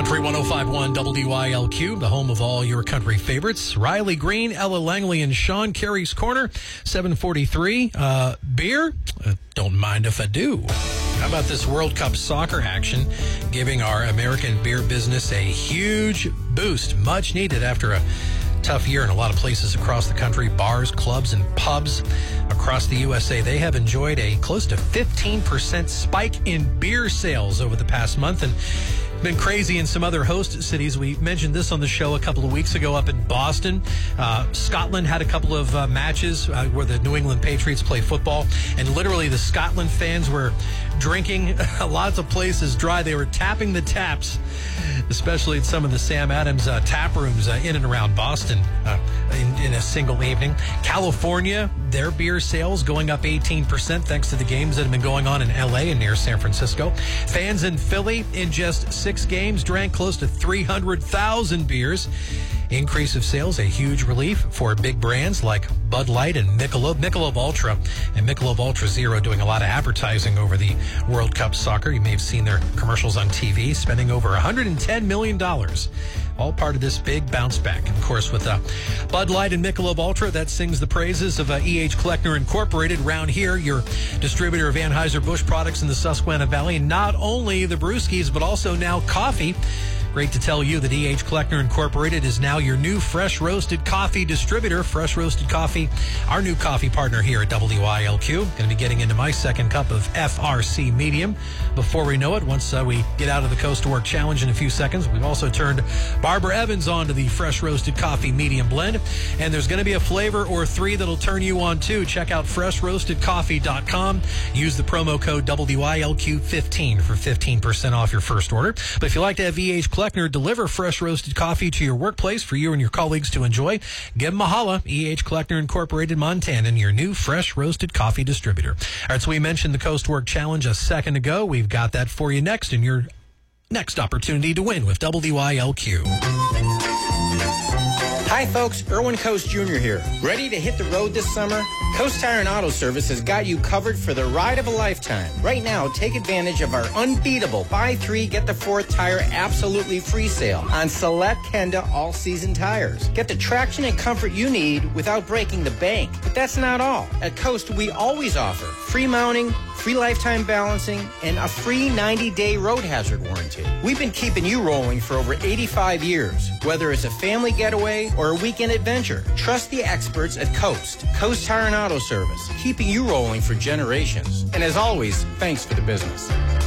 Country 105.1 WILQ, the home of all your country favorites. Riley Green, Ella Langley, and Sean Carey's Corner, 743. Beer? Don't mind if I do. How about this World Cup soccer action giving our American beer business a huge boost, much needed after a tough year in a lot of places across the country. Bars, clubs, and pubs across the USA, they have enjoyed a close to 15% spike in beer sales over the past month, and been crazy in some other host cities. We mentioned this on the show a couple of weeks ago up in Boston. Scotland had a couple of matches where the New England Patriots play football, and literally the Scotland fans were drinking lots of places dry. They were tapping the taps, especially at some of the Sam Adams tap rooms in and around Boston in a single evening. California, their beer sales going up 18% thanks to the games that have been going on in LA and near San Francisco. Fans in Philly in just 6 games drank close to 300,000 beers. Increase of sales, a huge relief for big brands like Bud Light and Michelob Ultra, and Michelob Ultra Zero doing a lot of advertising over the World Cup soccer. You may have seen their commercials on TV, spending over $110 million. All part of this big bounce back. Of course, with Bud Light and Michelob Ultra, that sings the praises of E.H. Kleckner Incorporated. Round here, your distributor of Anheuser-Busch products in the Susquehanna Valley. Not only the brewskis, but also now coffee. Great to tell you that E.H. Kleckner Incorporated is now your new fresh roasted coffee distributor. Fresh roasted coffee, our new coffee partner here at WILQ. Going to be getting into my second cup of FRC medium before we know it. Once we get out of the Coast to Work Challenge in a few seconds, we've also turned Barbara Evans on to the fresh roasted coffee medium blend. And there's going to be a flavor or 3 that'll turn you on too. Check out freshroastedcoffee.com. Use the promo code WILQ15 for 15% off your first order. But if you like to have E.H. Kleckner deliver fresh roasted coffee to your workplace for you and your colleagues to enjoy, give them a holla. E.H. Kleckner Incorporated, Montana, your new fresh roasted coffee distributor. All right, so we mentioned the Coast Work Challenge a second ago. We've got that for you next in your next opportunity to win with WILQ. Hi folks, Erwin Coast Jr. here. Ready to hit the road this summer? Coast Tire and Auto Service has got you covered for the ride of a lifetime. Right now, take advantage of our unbeatable buy 3, get the 4th tire absolutely free sale on select Kenda all-season tires. Get the traction and comfort you need without breaking the bank. But that's not all. At Coast, we always offer free mounting, free lifetime balancing, and a free 90-day road hazard warranty. We've been keeping you rolling for over 85 years. Whether it's a family getaway or a weekend adventure, trust the experts at Coast. Coast Tire and Auto Service, keeping you rolling for generations. And as always, thanks for the business.